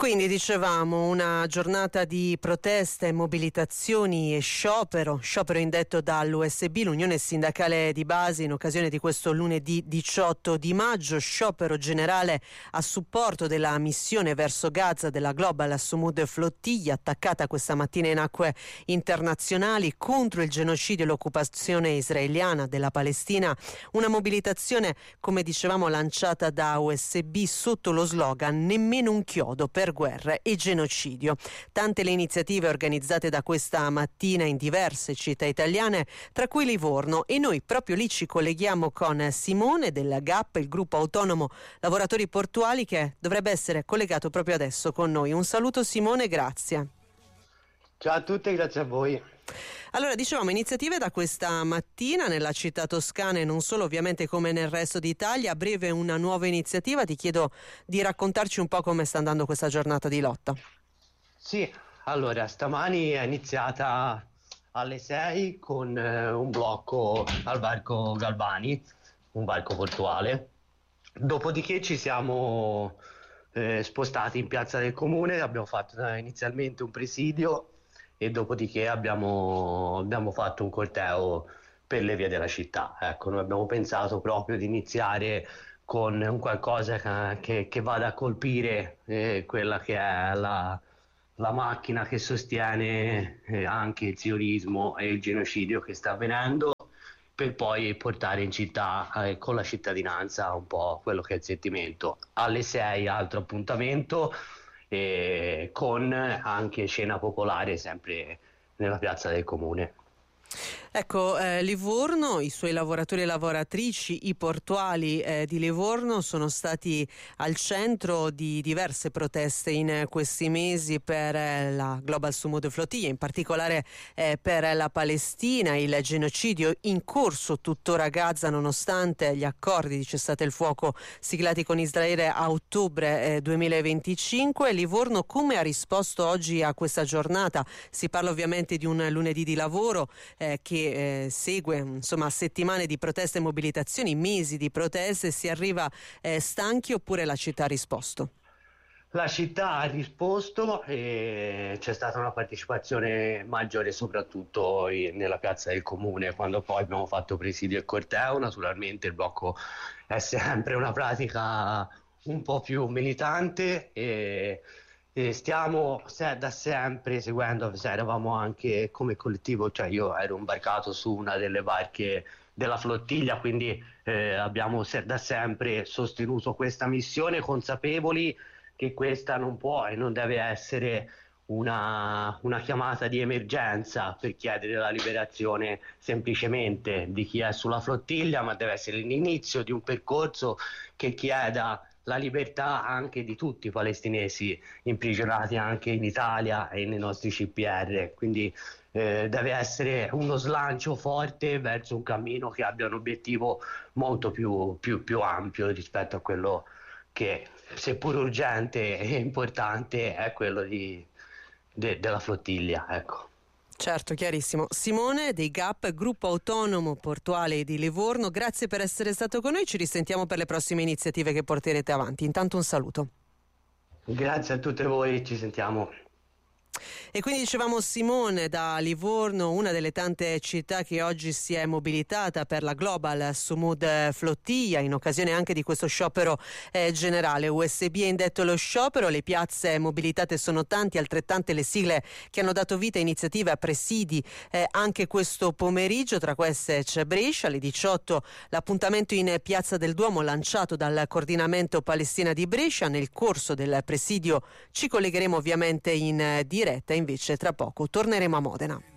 Quindi dicevamo una giornata di proteste, mobilitazioni e sciopero indetto dall'USB, l'Unione Sindacale di Base, in occasione di questo lunedì 18 di maggio, sciopero generale a supporto della missione verso Gaza della Global Sumud Flottiglia, attaccata questa mattina in acque internazionali contro il genocidio e l'occupazione israeliana della Palestina. Una mobilitazione, come dicevamo, lanciata da USB sotto lo slogan "Nemmeno un chiodo per guerra e genocidio". Tante le iniziative organizzate da questa mattina in diverse città italiane, tra cui Livorno, e noi proprio lì ci colleghiamo con Simone della GAP, il gruppo autonomo lavoratori portuali, che dovrebbe essere collegato proprio adesso con noi. Un saluto Simone, grazie. Ciao a tutti, grazie a voi. Allora, dicevamo, iniziative da questa mattina nella città toscana e non solo, ovviamente, come nel resto d'Italia. A breve una nuova iniziativa, ti chiedo di raccontarci un po' come sta andando questa giornata di lotta. Sì, allora stamani è iniziata alle 6 con un blocco al varco Galvani, un varco portuale. Dopodiché ci siamo spostati in Piazza del Comune, abbiamo fatto inizialmente un presidio e dopodiché abbiamo fatto un corteo per le vie della città. Ecco, noi abbiamo pensato proprio di iniziare con un qualcosa che vada a colpire quella che è la macchina che sostiene anche il sionismo e il genocidio che sta avvenendo, per poi portare in città con la cittadinanza un po' quello che è il sentimento. Alle 6 altro appuntamento, con anche cena popolare sempre nella piazza del Comune. Ecco, Livorno, i suoi lavoratori e lavoratrici, i portuali di Livorno sono stati al centro di diverse proteste in questi mesi per la Global Sumud Flottiglia, in particolare per la Palestina, il genocidio in corso tuttora a Gaza nonostante gli accordi di cessate il fuoco siglati con Israele a ottobre 2025. Livorno come ha risposto oggi a questa giornata? Si parla ovviamente di un lunedì di lavoro che segue insomma settimane di proteste e mobilitazioni, mesi di proteste. Si arriva stanchi oppure la città ha risposto? La città ha risposto e c'è stata una partecipazione maggiore soprattutto nella piazza del Comune, quando poi abbiamo fatto presidio e corteo. Naturalmente il blocco è sempre una pratica un po' più militante e stiamo da sempre seguendo, eravamo anche come collettivo, cioè io ero imbarcato su una delle barche della flottiglia, quindi abbiamo da sempre sostenuto questa missione, consapevoli che questa non può e non deve essere una chiamata di emergenza per chiedere la liberazione semplicemente di chi è sulla flottiglia, ma deve essere l'inizio di un percorso che chieda la libertà anche di tutti i palestinesi imprigionati anche in Italia e nei nostri CPR. Quindi deve essere uno slancio forte verso un cammino che abbia un obiettivo molto più ampio rispetto a quello che, seppur urgente e importante, è quello della flottiglia, ecco. Certo, chiarissimo. Simone dei GAP, gruppo autonomo portuale di Livorno, grazie per essere stato con noi, ci risentiamo per le prossime iniziative che porterete avanti. Intanto un saluto. Grazie a tutte voi, ci sentiamo. E quindi dicevamo Simone da Livorno, una delle tante città che oggi si è mobilitata per la Global Sumud Flottiglia, in occasione anche di questo sciopero generale. USB ha indetto lo sciopero, le piazze mobilitate sono tanti, altrettante le sigle che hanno dato vita a iniziative, a presidi anche questo pomeriggio. Tra queste c'è Brescia, alle 18 l'appuntamento in Piazza del Duomo lanciato dal coordinamento Palestina di Brescia. Nel corso del presidio ci collegheremo ovviamente in diretta, invece tra poco torneremo a Modena.